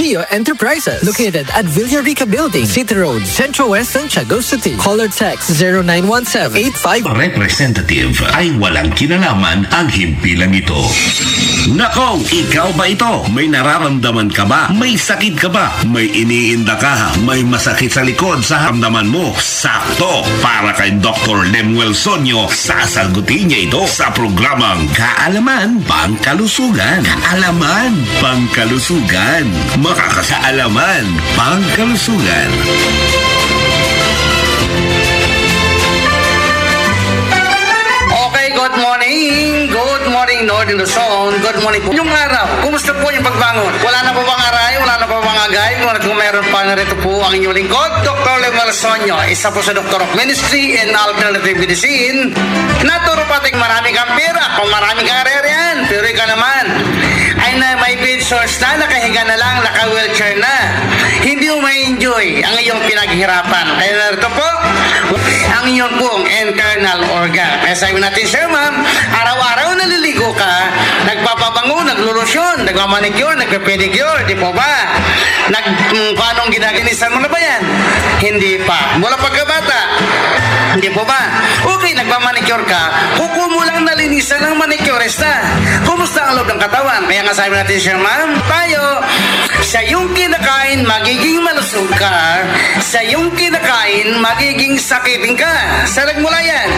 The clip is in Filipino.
Geo Enterprises. Located at Villarica Building, City Road, Central West, Santiago City. Call or text 0917-85. Representative ay walang kinalaman ang himpilang ito. Nako, ikaw ba ito? May nararamdaman ka ba? May sakit ka ba? May iniinda ka? May masakit sa likod sa hamdaman mo? Sakto! Para kay Dr. Lemuel Sonyo, sasagutin niya ito sa programang Kaalaman Pangkalusugan. Kaalaman Pangkalusugan. Makakasaalaman Pangkalusugan. Okay, good morning. Good morning, Northern Luzon. Good morning po. Yung araw, kumusta po yung pagbangon? Wala na po bang aray? Wala na po bang agay? Kung meron pa, narito po ang inyong lingkod, Dr. Lemuel Sonyo, isa po sa Doctor of Ministry and Alternative Medicine. Naturo pating marami kang pera, kung marami kang arerian, pero ikaw naman ay na may bed source na, nakahiga na lang, naka-wheelchair na. Hindi mo ma-enjoy ang iyong pinaghirapan. Kaya narito po, ang iyong pong internal organ. Kaya sabi natin, sir ma'am, araw-araw naliligo ka, nagpapabango, naglulusyon, nagmamanicure, nagpapedicure, di po ba? Paanong ginaginisan mo na ba yan? Hindi pa. Mula pagkabata, hindi po ba? Okay, nagmamanicure ka, kuko mo lang nalinisan ng manicurista. Kumusta ang loob ng katawan? Kaya nga sabi natin, sir ma'am, tayo, sa iyong kinakain, magiging malusog ka, sa iyong kinakain, magiging sakitin ka. Sa nagmula yan.